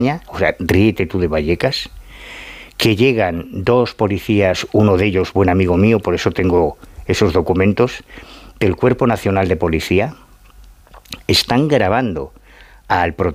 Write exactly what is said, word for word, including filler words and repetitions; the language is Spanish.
o sea, ríete tú de Vallecas, que llegan dos policías, uno de ellos buen amigo mío, por eso tengo esos documentos, del Cuerpo Nacional de Policía, están grabando al protagonista